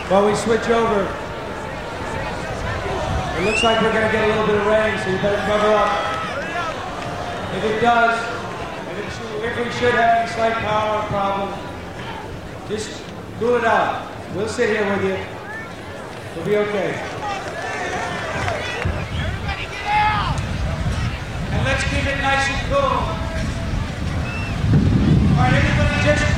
While we switch over, it looks like we're going to get a little bit of rain, so you better cover up. If it does, if we should have any slight power problem, just cool it out. We'll sit here with you. We'll be okay. Everybody get out! And let's keep it nice and cool. All right, everybody just